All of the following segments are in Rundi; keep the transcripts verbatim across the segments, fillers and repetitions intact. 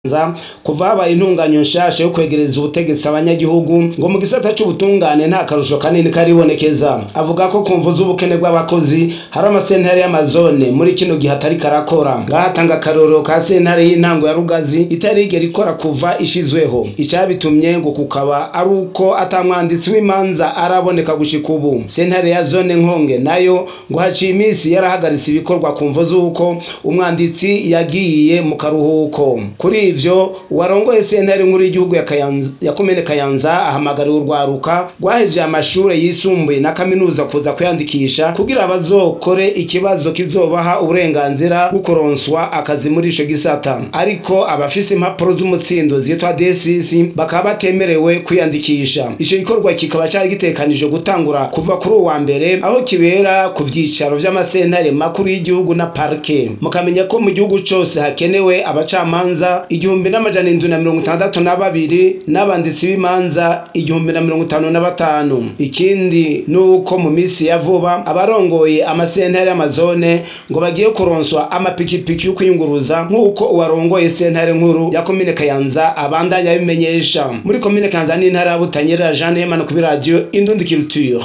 kuva habaye intunganyo nshasha yo kwegereza ubutegetsi abanyagihugu ngo mu gisata c'ubutungane nta karusho kanini karibonekeza. Avuga ko kumva z'ubukene bw'abakozi hari amasentare y'amazone muri kino gihe atari karakora. Ngahatanga akarorero ka sentare y'intango ya Rugazi itarigera ikora kuva ishizweho. Icabitumye ngo kukaba ari uko atamwanditsi w'imanza araboneka gushika ubu. Sentare ya zone Nkonge nayo ngo haciye imisi yarahagaritse ibikorwa kumva z'uko umwanditsi yagiye mu karuhuko. Kuri ivyo warongoye sentare nkuru y'igihugu ya Kayanza ya komine Kayanza ahamagariye urwaruka rwaheje amashure yisumbuye na kaminuza kuza kwiyandikisha kugira abazokore ikibazo kizobaha uburenganzira bukoronswa akazi muri ico gisata. Ariko abafise impapuro z'umutsindo zitwa D S S bakaba batemerewe kwiyandikisha. Ico gikorwa kikaba cyari gitekanije gutangura kuva kuri uwa mbere aho kibera ku vyicaro vy'amasentare makuru y'igihugu na parke. Mukamenya ko mu gihugu cose hakenewe abacamanza igihumbi n'amajana indwi na mirongo itandatu na babiri n'abanditsi b'imanza igihumbi na mirongo itanu na batanu. Ikindi nuko mu misi ya vuba abarongoye amasentare y'amazone ngo bagiye kuronswa amapikipiki yo kwiyunguruza nk'uko uwarongoye sentare nkuru ya komine Kayanza abandanya bimenyesha. Muri komine Kayanza n'intara ya Butanyerera Jean Nahimana ku radio Indundi Culture.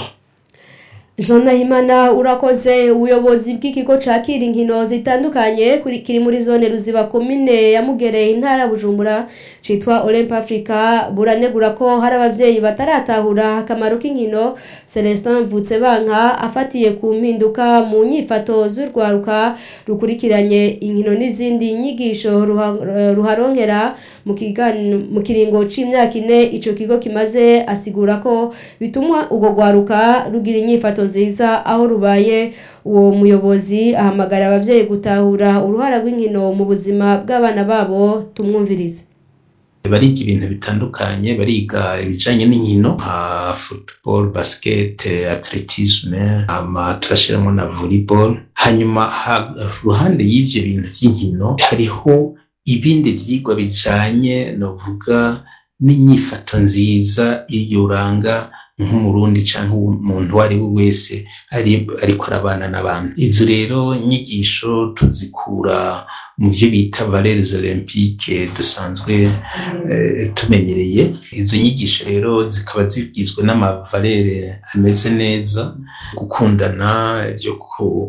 Jean Nahimana urakoze. Ubuyobozi bw'ikigo cakira inkino zitandukanye kuri kiri muri zone Ruziba komine ya Mugere intara Bujumbura citwa Olymp Africa buranegura ko hari abavyeyi bataratahura akamaro k'inkino. Celestin Mvutsebanka afatiye ku mpinduka mu nyifato z'urwaruka rukurikiranye inkino n'izindi nyigisho ruharonkera mu kigano mu kiringo c'imyaka ine ico kigo kimaze, asigura ko bituma ugo rwaruka rugira inyifato nziza aho rubaye. Uwo muyobozi ahamagara abavyeyi gutahura uruhara rw'inkino mu buzima bw'abana babo. Tumwumvirize. Bariga ibintu bitandukanye, bariga ibijanye n'inkino nka football, basket, atletisme, ama turashiramo na volleyball. Hanyuma ruhande y'ivyo bintu vy'inkino hariho ibindi vyigwa bijanye novuga n'inyifato nziza iyuranga nk'umurundi canke umuntu wari we wese ari ariko arabana n'abantu. Izo rero nyigisho tuzikura mu byo bita valeurs olympiques dusanzwe e, tumenyereye. Izo nyigisho rero zikaba zigizwe n'amavalere ameze neza, gukundana, byo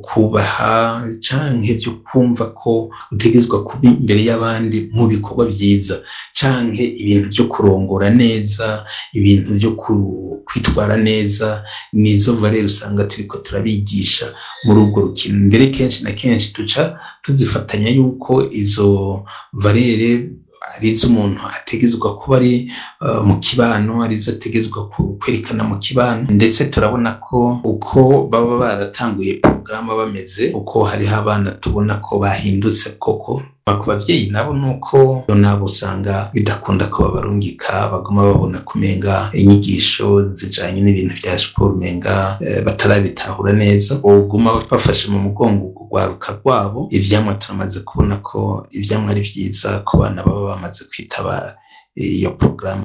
kubaha canke byo kumva ko utegezwa kuba imbere y'abandi mu bikorwa byiza, canke ibintu byo kurongora neza, ibintu byo kwitwara neza. Nizo valere usanga turiko turabigisha muri ubwo rukino. Mbere kenshi na kenshi tuca tuzifatanya yuko izo valere arizo umuntu ategezwa kuba ari uh, mu kibano, arizo ategezwa kwerekana mu kibano. Ndetse turabona ko uko baba baratanguye porogaramu bameze, uko hariho abana tubona ko bahindutse koko. Ku bavyeyi nabo nuko nabo usanga bidakunda ko babarungika, baguma babona kumenga inyigisho zijanye n'ibintu bya sport menga e, batarabitahura neza. Uguma bafashe mu mugongo kugwaruka rwabo. Ivyamwa turamaze kubona ko ivyamwa ari vyiza ko bana baba bamaze kwitaba iyo programme.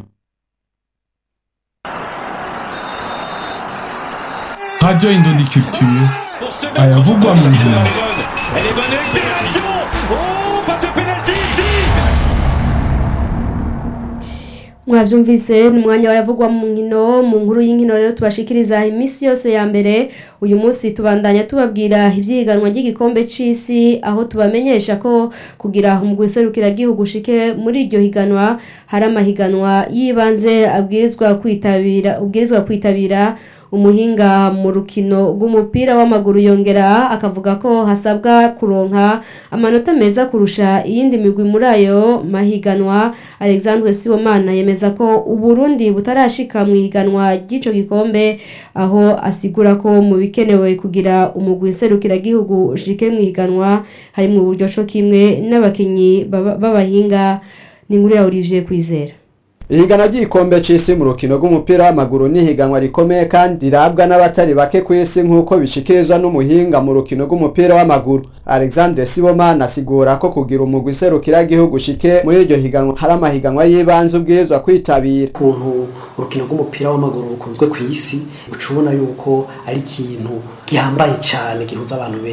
Radio Indundi Culture ayavugwa mu nkino. Mwavyumvise ni mwanya waravugwa mu nkino. Mu nkuru y'inkino rero tubashikiriza imisi yose ya mbere. Uyu munsi tubandanya tubabwira ivyiganwa ry'igikombe c'isi, aho tubamenyesha ko kugira umugwi serukira gihugu shike muri iryo higanwa hari amahiganwa yibanze abwirizwa kwitabira ubwirizwa kwitabira. Umuhinga mu rukino rw'umupira w'amaguru yongera akavuga ko hasabwa kuronka amanota meza kurusha iyindi migwi muri ayo mahiganwa. Alexandre Sibomana yemeza ko Uburundi butarashika mu higanwa ry'ico gikombe, aho asigura ko mu bikenewe kugira umugwi serukira gihugu shike mu higanwa hari mu buryo cyo kimwe n'abakinyi b'abahinga. Ni nkuru ya Olivier Kwizera. Ihiganwa ry'igikombe c'isi mu rukino rw'umupira w'amaguru ni higanwa rikomeye kandi rirabwa n'abatari bake ku isi nk'uko bishikirizwa n'umuhinga mu rukino rw'umupira w'amaguru. Alexandre Sibomana asigura ko kugira umugwi serukira gihugu shike muri iryo higanwa hari amahiganwa y'ibanze ubwirizwa kwitabira. Kuntu urukino rw'umupira w'amaguru rukunzwe ku isi ucubona yuko ari ikintu gihambaye cyane gihuza abantu benshi.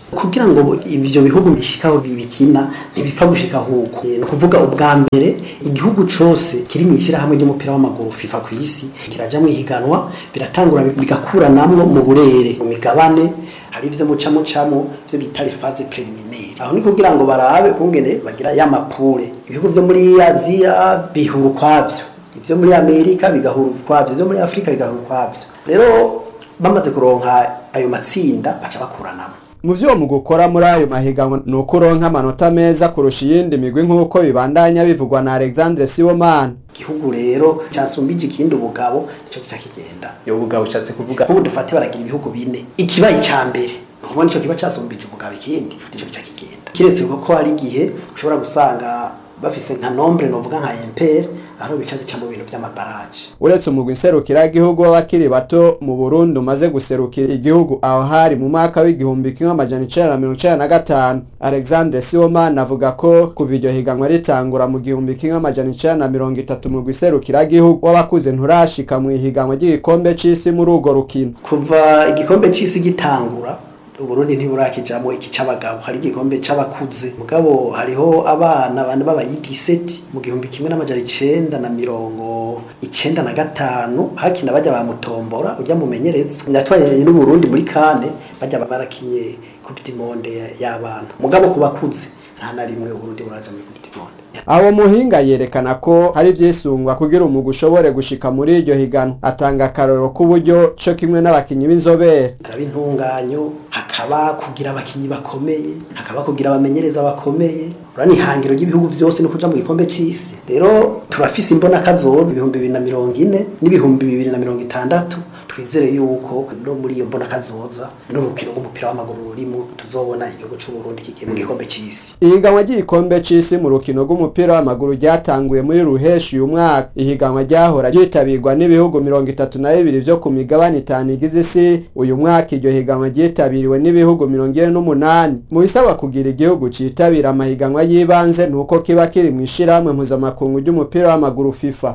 kugira ngo ivyo bihugu bishikaho bibikina ntibipfa gushika huko no kuvuga ubwa mbere igihugu cose kiri mu ishira hamwe ry'umupira w'amaguru FIFA ku isi kiraja mu higanwa biratangura bigakuranamwo mu burere mu migabane hari ivyo muca mucamo ivyo bita les phases préliminaires aho ni kugira ngo barabe kungene bagira ya mapure ibihugu vyo muri Aziya bihuru kwavyo ivyo muri Amerika bigahuru kwavyo ivyo muri Afrika bigahuru kwavyo rero bamaze kuronka ayo matsinda baca bakuranamo mu vyo mu gukora muri ayo mahiganwa no kuronka amanota meza kurusha iyindi migwi nk'uko bibandanya bivugwa na Alexandre Sibomana. Igihugu rero cyasumbije ikindi ubugabo nico kica kigenda yo bugabo cyatse kuvuga nko dufate baragira ibihugu bine ikibaye ca mbere nuko nico kiba cyasumbije ubugabo ikindi nico kica kigenda kiretse ko ari gihe ushobora gusanga bafise nka nombre novuga nka impere aho bica bica mu bintu vy'amabaraje uretse umugwi nserukira igihugu w'abakiri bato mu Burundi umaze guserukira igihugu aho hari mu mwaka w'igihumbi kimwe amajana icenda na mirongo icenda na gatanu. Alexandre Sibomana avuga ko kuva iryo higanwa ritangura mu gihumbi kimwe amajana icenda na mirongo itatu mu gwiserukira igihugu w'abakuze nturashika mu higanwa ry'igikombe c'isi muri urwo rukino. Kuva igikombe c'isi gitangura Uburundi ntiburakijamo iki c'abagabo hari igikombe c'abakuze mugabo hariho abana bane babayidiseti mu gihumbi kimwe n'amajana icenda na mirongo icenda na gatanu hakina bajya bamutombora ujya mumenyereza natwaye n'u Burundi muri kane bajya barakinye Coupe du Monde y'abana mugabo kubakuze nta na rimwe Uburundi buraja muri Coupe du Monde. Abo muhinga yerekana ko hari vyisungwa kugira umugu ushobore gushika muri iryo higano atanga karoro k'uburyo cyo kimwe n'abakinyi b'inzobere karaba intunganyo hakaba kugira abakinyi bakomeye hakaba kugira abamenyereza bakomeye urani hangiro y'ibihugu vyose no kuja mu gikombe c'isi rero turafise imbona kazoza ibihumbi bibiri na mirongo ine n'ibihumbi bibiri na mirongo itandatu twizere yuko no muri iyo mbona kazoza no rukino rw'umupira w'amaguru rurimo tuzobona igihugu c'u Burundi kigiye mu gikombe c'isi. Ihiganwa ry'igikombe c'isi mu rukino rw'umupira w'amaguru ryatanguye muri ruheshi uyu mwaka ihiganwa ryahora ryitabirwa n'ibihugu mirongo itatu na bibiri vyo ku migabane itanu igize isi uyu mwaka iryo higanwa ryitabiriwe n'ibihugu mirongo ine n'umunani mu bisabwa kugira igihugu citabira amahiganwa yibanze nuko kiba kiri mu ishirahamwe mpuzamakungu ry'umupira w'amaguru FIFA.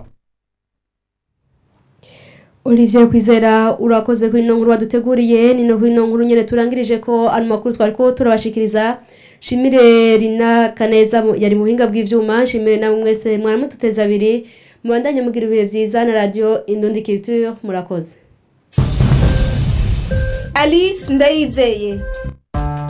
Olivier Kwizera urakoze kuri ino nkuru waduteguriye ni no hino nkuru nyene turangirije ko ano makuru twari ko turabashikiriza Shimire Rina Kaneza yari muhinga bw'ivyuma Shimire na mwese mwari mututeza abiri mubandanye mugira ibihe vyiza na radio Indundi Culture murakoze. Alice Ndayizeye